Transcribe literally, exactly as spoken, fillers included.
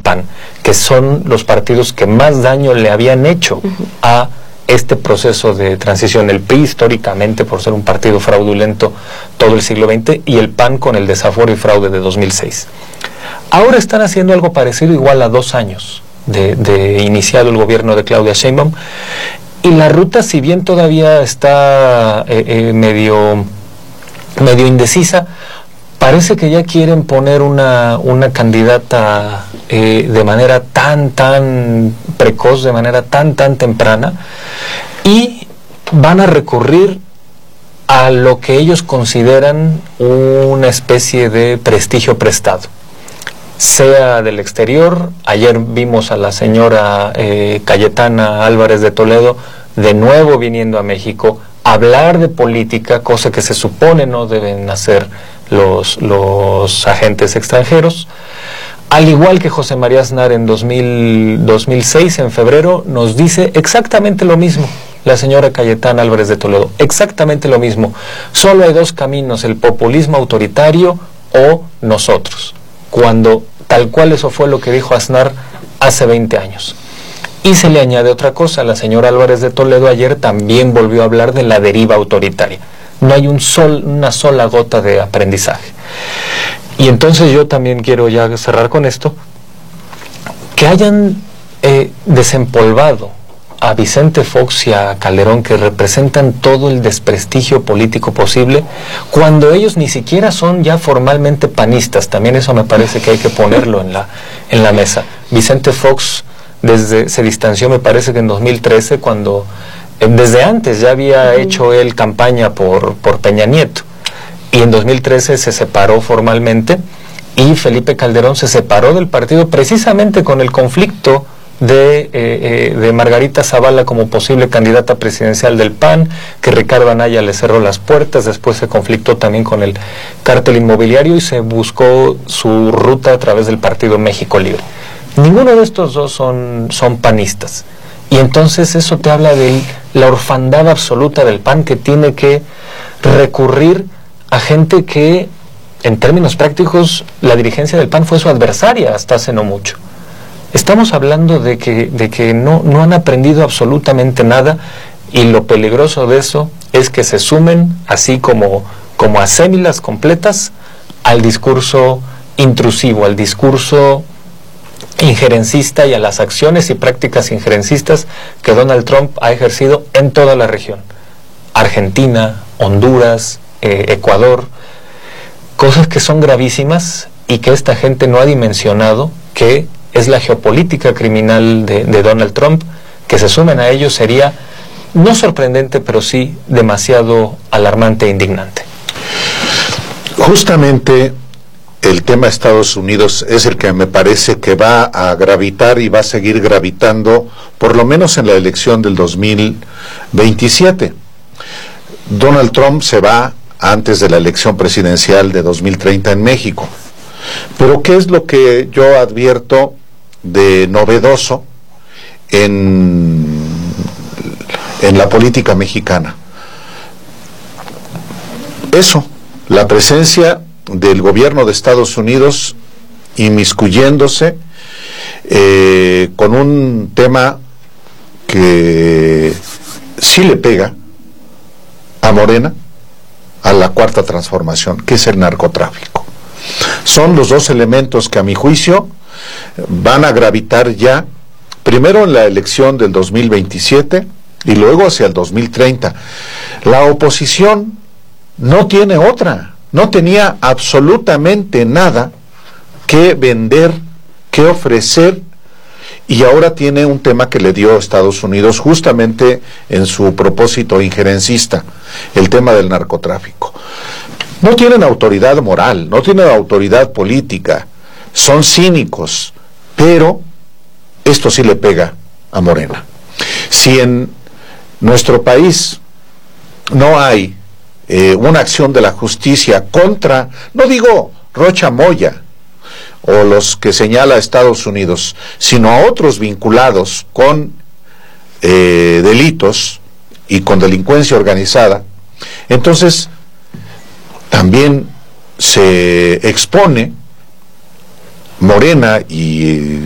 P A N, que son los partidos que más daño le habían hecho uh-huh. a este proceso de transición. El P R I históricamente por ser un partido fraudulento todo el siglo veinte y el P A N con el desaforo y fraude de dos mil seis. Ahora están haciendo algo parecido, igual a dos años de, de iniciado el gobierno de Claudia Sheinbaum, y la ruta, si bien todavía está eh, eh, medio, medio indecisa, parece que ya quieren poner una, una candidata eh, de manera tan, tan precoz, de manera tan, tan temprana, y van a recurrir a lo que ellos consideran una especie de prestigio prestado, sea del exterior. Ayer vimos a la señora eh, Cayetana Álvarez de Toledo de nuevo viniendo a México a hablar de política, cosa que se supone no deben hacer los, los agentes extranjeros. Al igual que José María Aznar en dos mil, dos mil seis, en febrero, nos dice exactamente lo mismo la señora Cayetana Álvarez de Toledo, exactamente lo mismo. Solo hay dos caminos, el populismo autoritario o nosotros, cuando tal cual eso fue lo que dijo Aznar hace veinte años. Y se le añade otra cosa, la señora Álvarez de Toledo ayer también volvió a hablar de la deriva autoritaria. No hay un sol, una sola gota de aprendizaje. Y entonces yo también quiero ya cerrar con esto, que hayan eh, desempolvado a Vicente Fox y a Calderón, que representan todo el desprestigio político posible, cuando ellos ni siquiera son ya formalmente panistas. También eso me parece que hay que ponerlo en la, en la mesa. Vicente Fox desde, se distanció, me parece que en dos mil trece, cuando eh, desde antes ya había uh-huh. hecho él campaña por, por Peña Nieto, y en dos mil trece se separó formalmente, y Felipe Calderón se separó del partido precisamente con el conflicto de, eh, eh, de Margarita Zavala como posible candidata presidencial del P A N, que Ricardo Anaya le cerró las puertas. Después se conflictó también con el cártel inmobiliario y se buscó su ruta a través del partido México Libre. Ninguno de estos dos son, son panistas, y entonces eso te habla de la orfandad absoluta del P A N, que tiene que recurrir a gente que, en términos prácticos, la dirigencia del P A N fue su adversaria hasta hace no mucho. Estamos hablando de que, de que no, no han aprendido absolutamente nada, y lo peligroso de eso es que se sumen, así como, como asémilas completas, al discurso intrusivo, al discurso injerencista y a las acciones y prácticas injerencistas que Donald Trump ha ejercido en toda la región. Argentina, Honduras, eh, Ecuador, cosas que son gravísimas y que esta gente no ha dimensionado, que es la geopolítica criminal de, de Donald Trump. Que se sumen a ello sería no sorprendente, pero sí demasiado alarmante e indignante. Justamente el tema de Estados Unidos es el que me parece que va a gravitar y va a seguir gravitando, por lo menos en la elección del dos mil veintisiete. Donald Trump se va antes de la elección presidencial de dos mil treinta en México. Pero ¿qué es lo que yo advierto de novedoso en, en la política mexicana? Eso, la presencia del gobierno de Estados Unidos inmiscuyéndose eh, con un tema que sí le pega a Morena, a la cuarta transformación, que es el narcotráfico. Son los dos elementos que a mi juicio van a gravitar ya, primero en la elección del dos mil veintisiete y luego hacia el dos mil treinta. La oposición no tiene otra, no tenía absolutamente nada que vender, que ofrecer, y ahora tiene un tema que le dio Estados Unidos justamente en su propósito injerencista, el tema del narcotráfico. No tienen autoridad moral, no tienen autoridad política, son cínicos, pero esto sí le pega a Morena. Si en nuestro país no hay eh, una acción de la justicia contra, no digo Rocha Moya o los que señala Estados Unidos, sino a otros vinculados con eh, delitos y con delincuencia organizada, entonces también se expone Morena y